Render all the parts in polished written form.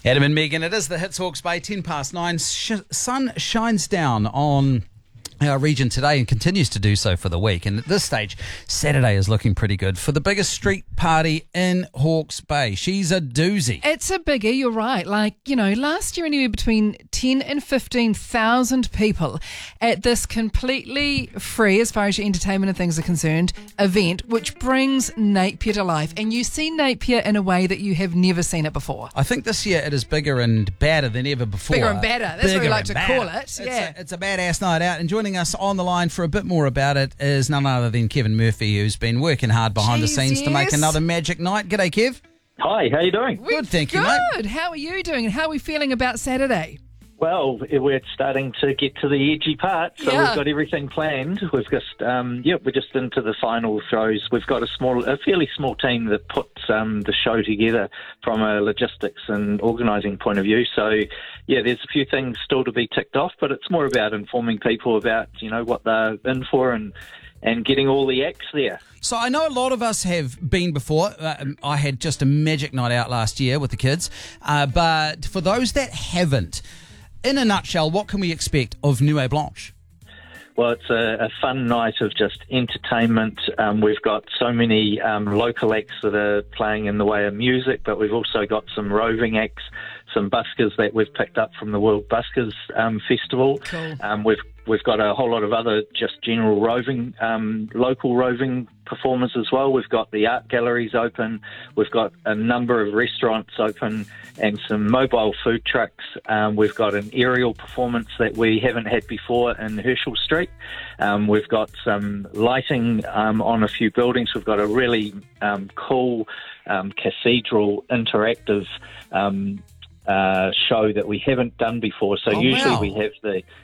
Adam and Megan, it is the Hits Hawke's Bay, 10 past 9. Sun shines down on our region today and continues to do so for the week. And at this stage, Saturday is looking pretty good for the biggest street party in Hawke's Bay. She's a doozy. It's a biggie, you're right. Last year anywhere between 10 and 15,000 people at this completely free, as far as your entertainment and things are concerned, event, which brings Napier to life. And you see Napier in a way that you have never seen it before. I think this year it is bigger and badder than ever before. Bigger and badder. That's what we like to call it. Yeah. It's a badass night out. And joining us on the line for a bit more about it is none other than Kevin Murphy, who's been working hard behind the scenes to make another magic night. G'day, Kev. Hi, how you doing? Good, thank you, mate. Good. How are you doing? And how are we feeling about Saturday? Well, we're starting to get to the edgy part, so Yeah. we've got everything planned. We've just, we're just into the final throws. We've got a fairly small team that puts the show together from a logistics and organising point of view. So, yeah, there's a few things still to be ticked off, but it's more about informing people about, what they're in for and getting all the acts there. So I know a lot of us have been before. I had just a magic night out last year with the kids. But for those that haven't, in a nutshell, what can we expect of Nuit Blanche? Well, it's a fun night of just entertainment. We've got so many local acts that are playing in the way of music, but we've also got some roving acts, some buskers that we've picked up from the World Buskers Festival. Cool. We've got a whole lot of other just general roving, local roving performers as well. We've got the art galleries open. We've got a number of restaurants open and some mobile food trucks. We've got an aerial performance that we haven't had before in Herschel Street. We've got some lighting on a few buildings. We've got a really cool cathedral interactive show that we haven't done before. So usually we have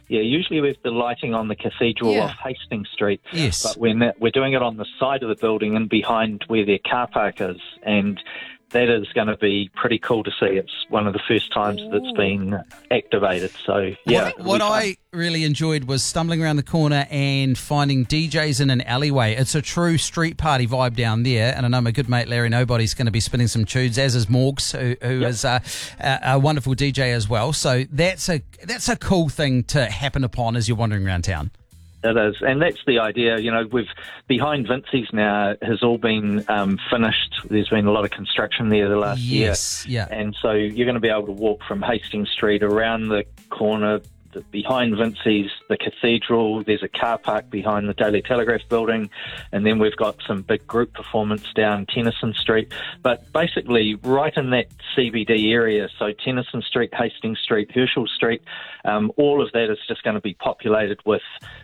the lighting on the cathedral off Hastings Street. Yes. But we're doing it on the side of the building and behind where their car park is, and that is going to be pretty cool to see. It's one of the first times that's been activated. So, yeah. What I really enjoyed was stumbling around the corner and finding DJs in an alleyway. It's a true street party vibe down there. And I know my good mate Larry Nobody's going to be spinning some tunes, as is Morgs, who is a wonderful DJ as well. So that's a cool thing to happen upon as you're wandering around town. It is, and that's the idea. We've behind Vincey's now has all been finished. There's been a lot of construction there the last year. Yeah. And so you're going to be able to walk from Hastings Street around the corner, behind Vincey's, the cathedral. There's a car park behind the Daily Telegraph building, and then we've got some big group performance down Tennyson Street. But basically, right in that CBD area, so Tennyson Street, Hastings Street, Herschel Street, all of that is just going to be populated with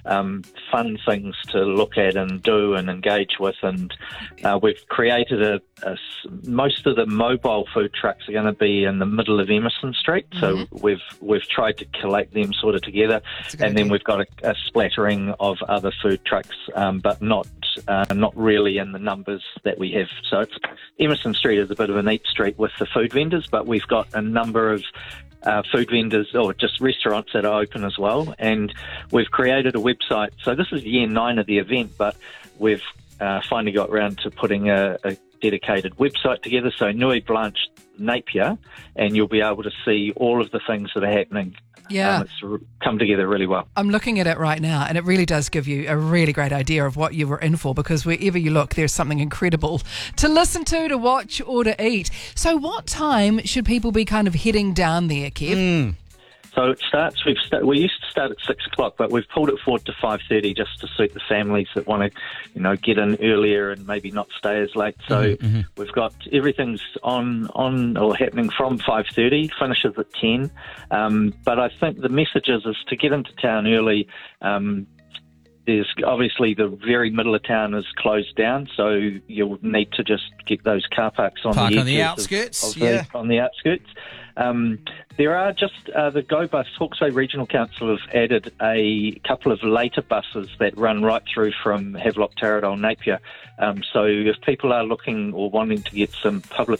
fun things to look at and do and engage with. And we've created most of the mobile food trucks are going to be in the middle of Emerson Street. So we've tried to collate them sort of together, and then we've got a splattering of other food trucks, but not really in the numbers that we have. So Emerson Street is a bit of a neat street with the food vendors, but we've got a number of food vendors or just restaurants that are open as well, and we've created a website. So this is year 9 of the event, but we've finally got around to putting a dedicated website together, so Nuit Blanche Napier, and you'll be able to see all of the things that are happening. Yeah. It's come together really well. I'm looking at it right now, and it really does give you a really great idea of what you were in for, because wherever you look, there's something incredible to listen to watch, or to eat. So what time should people be kind of heading down there, Kev? So it starts. We used to start at 6 o'clock, but we've pulled it forward to 5:30 just to suit the families that want to, get in earlier and maybe not stay as late. So we've got everything's on or happening from 5:30, finishes at 10. But I think the message is to get into town early. There's obviously the very middle of town is closed down, so you'll need to just get those car parks on the outskirts. On the outskirts. There are just the Go Bus, Hawke's Bay Regional Council have added a couple of later buses that run right through from Havelock, Taradale, Napier. So if people are looking or wanting to get some public